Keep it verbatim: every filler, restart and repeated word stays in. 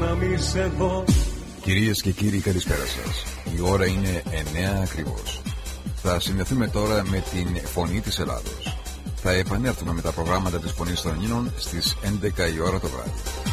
να μη σε δω. Κυρίες και κύριοι, καλησπέρα σας. Η ώρα είναι εννιά ακριβώς. Θα συνδεθούμε τώρα με την Φωνή της Ελλάδος. Θα επανέλθουμε με τα προγράμματα της Φωνής των Ελλήνων στις έντεκα η ώρα το βράδυ.